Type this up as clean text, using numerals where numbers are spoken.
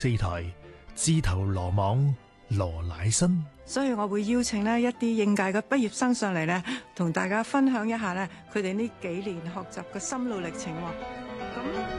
四台自投羅網羅乃新， 所以我會邀請呢一啲應屆嘅畢業生上嚟呢，同大家分享一下呢佢哋呢幾年學習嘅心路歷程。咁